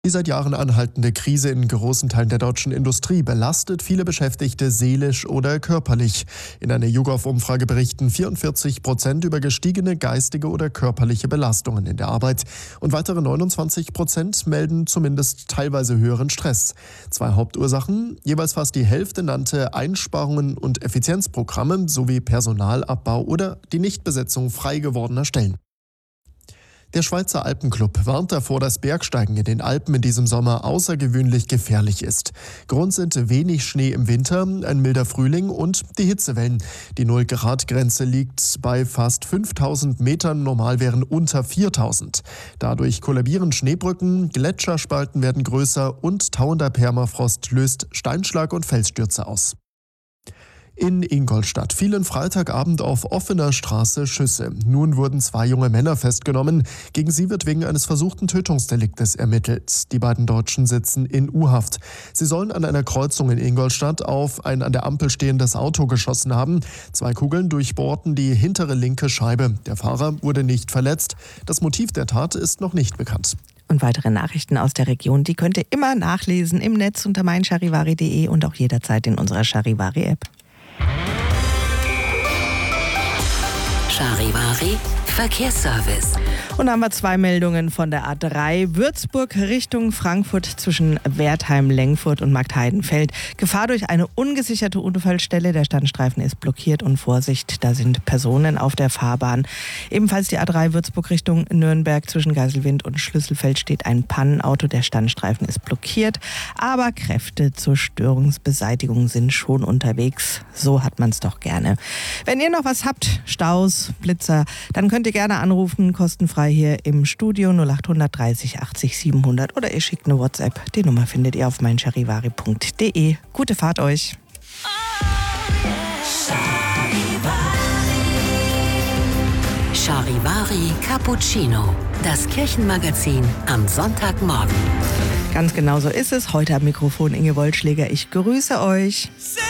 Die seit Jahren anhaltende Krise in großen Teilen der deutschen Industrie belastet viele Beschäftigte seelisch oder körperlich. In einer YouGov-Umfrage berichten 44% über gestiegene geistige oder körperliche Belastungen in der Arbeit und weitere 29% melden zumindest teilweise höheren Stress. Zwei Hauptursachen, jeweils fast die Hälfte nannte Einsparungen und Effizienzprogramme sowie Personalabbau oder die Nichtbesetzung frei gewordener Stellen. Der Schweizer Alpenclub warnt davor, dass Bergsteigen in den Alpen in diesem Sommer außergewöhnlich gefährlich ist. Grund sind wenig Schnee im Winter, ein milder Frühling und die Hitzewellen. Die 0-Grad-Grenze liegt bei fast 5000 Metern, normal wären unter 4000. Dadurch kollabieren Schneebrücken, Gletscherspalten werden größer und tauender Permafrost löst Steinschlag und Felsstürze aus. In Ingolstadt fielen Freitagabend auf offener Straße Schüsse. Nun wurden 2 junge Männer festgenommen. Gegen sie wird wegen eines versuchten Tötungsdeliktes ermittelt. Die beiden Deutschen sitzen in U-Haft. Sie sollen an einer Kreuzung in Ingolstadt auf ein an der Ampel stehendes Auto geschossen haben. 2 Kugeln durchbohrten die hintere linke Scheibe. Der Fahrer wurde nicht verletzt. Das Motiv der Tat ist noch nicht bekannt. Und weitere Nachrichten aus der Region, die könnt ihr immer nachlesen im Netz unter meincharivari.de und auch jederzeit in unserer Charivari-App. Charivari Verkehrsservice. Und da haben wir 2 Meldungen von der A3 Würzburg Richtung Frankfurt zwischen Wertheim, Lengfurt und Marktheidenfeld. Gefahr durch eine ungesicherte Unfallstelle. Der Standstreifen ist blockiert und Vorsicht, da sind Personen auf der Fahrbahn. Ebenfalls die A3 Würzburg Richtung Nürnberg zwischen Geiselwind und Schlüsselfeld steht ein Pannenauto. Der Standstreifen ist blockiert, aber Kräfte zur Störungsbeseitigung sind schon unterwegs. So hat man es doch gerne. Wenn ihr noch was habt, Staus, Blitzer, dann könnt ihr gerne anrufen, kostenfrei hier im Studio 0800 30 80 700 oder ihr schickt eine WhatsApp. Die Nummer findet ihr auf meincharivari.de. Gute Fahrt euch. Charivari Cappuccino, das Kirchenmagazin am Sonntagmorgen. Ganz genau so ist es. Heute am Mikrofon Inge Wollschläger. Ich grüße euch.